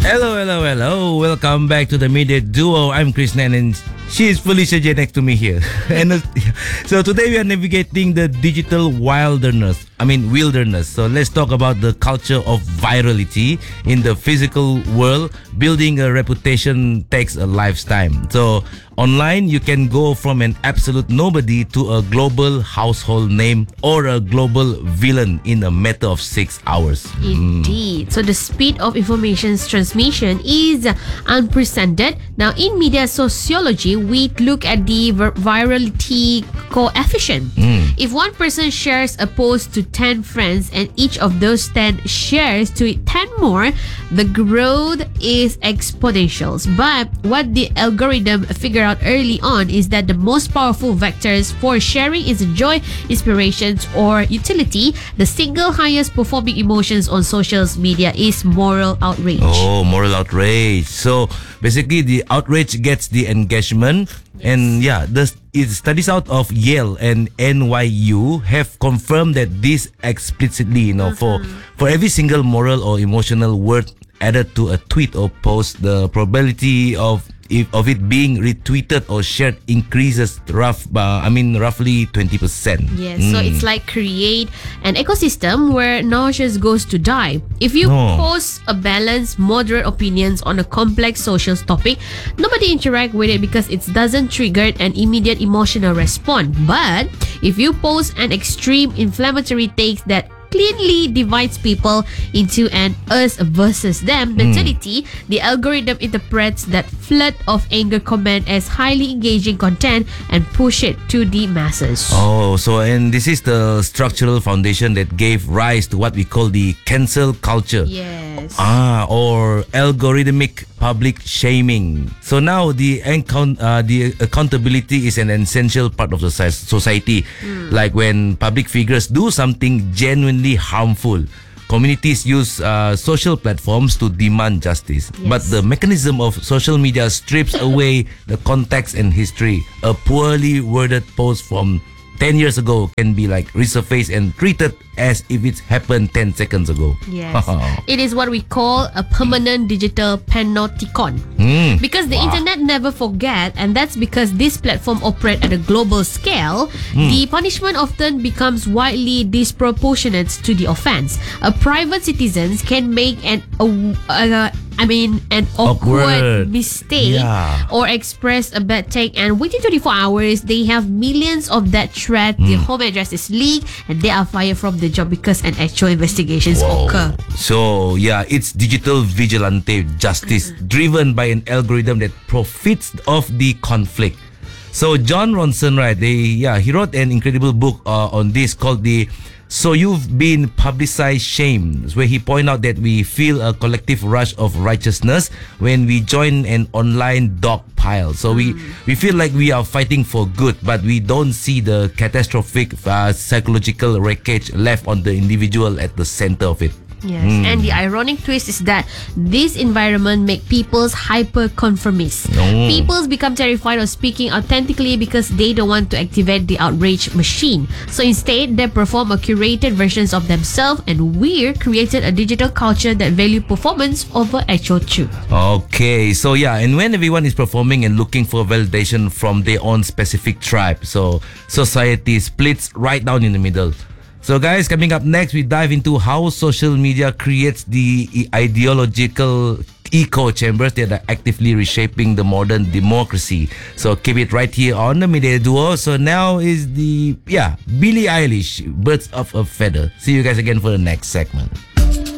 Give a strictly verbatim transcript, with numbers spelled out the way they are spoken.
Hello, hello, hello. Welcome back to the Media Duo. I'm Chris Nan and she is Felicia J next to me here. and uh, so today we are navigating the digital wilderness. I mean wilderness. So let's talk about the culture of virality in the physical world. Building a reputation takes a lifetime. So online you can go from an absolute nobody to a global household name or a global villain in a matter of six hours. Indeed. Mm. So the speed of information's transmission is unprecedented. Now in media sociology, we look at the vir- virality coefficient. Mm. If one person shares a post to ten friends and each of those ten shares to ten more, the growth is exponential. But what the algorithm figured out early on is that the most powerful vectors for sharing is joy, inspirations, or utility. The single highest performing emotions on social media is moral outrage. Oh, moral outrage. So basically the outrage gets the engagement. Yes. And yeah, the it, studies out of Yale and N Y U have confirmed that this explicitly, you know, mm-hmm. for for every single moral or emotional word added to a tweet or post, the probability of if, of it being retweeted or shared increases rough uh, I mean roughly twenty percent. Yes, mm. So it's like create an ecosystem where nauseous goes to die. If you no. post a balanced, moderate opinions on a complex social topic, nobody interact with it because it doesn't trigger an immediate emotional response. But if you post an extreme inflammatory take that cleanly divides people into an us versus them mentality, mm. the algorithm interprets that flood of anger comment as highly engaging content and push it to the masses. Oh, so and this is the structural foundation that gave rise to what we call the cancel culture. Yes. Ah, or algorithmic public shaming. So now the account, uh, the accountability is an essential part of the society. Mm. Like when public figures do something genuinely harmful, communities use uh, social platforms to demand justice. Yes. But the mechanism of social media strips away the context and history. A poorly worded post from ten years ago can be like resurfaced and treated as if it's happened ten seconds ago. Yes. It is what we call a permanent digital panopticon. Mm. Because the wow. internet never forget, and that's because this platform operate at a global scale, mm. the punishment often becomes widely disproportionate to the offense. A private citizen can make an uh, uh, I mean, an awkward, awkward. mistake yeah. or express a bad take, and within twenty-four hours, they have millions of that thread. Mm. Their home address is leaked, and they are fired from the job because an actual investigations Whoa. occur. So, yeah, it's digital vigilante justice mm-hmm. driven by an algorithm that profits off the conflict. So, Jon Ronson, right? They yeah, he wrote an incredible book uh, on this called the So You've Been Publicized Shame, where he pointed out that we feel a collective rush of righteousness when we join an online dog pile. So mm. we, we feel like we are fighting for good, but we don't see the catastrophic uh, psychological wreckage left on the individual at the center of it. Yes, mm. and the ironic twist is that this environment make people's hyper-conformist. Oh. Peoples become terrified of speaking authentically because they don't want to activate the outrage machine. So instead, they perform a curated versions of themselves, and we're created a digital culture that value performance over actual truth. Okay, so yeah, and when everyone is performing and looking for validation from their own specific tribe, so society splits right down in the middle. So guys, coming up next, we dive into how social media creates the ideological echo chambers that are actively reshaping the modern democracy. So keep it right here on the Media Duo. So now is the, yeah, Billie Eilish, Birds of a Feather. See you guys again for the next segment.